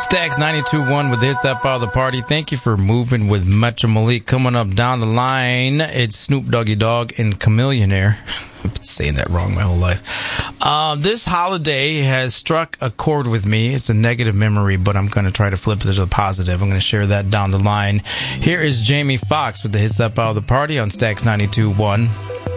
Stax 92.1 with Hits That Follow the Party. Thank you for moving with Metro Malik. Coming up down the line, it's Snoop Doggy Dogg and Chameleonaire. I've been saying that wrong my whole life. This holiday has struck a chord with me. It's a negative memory, but I'm going to try to flip it to the positive. I'm going to share that down the line. Here is Jamie Foxx with the Hits That Follow the Party on Stax 92.1.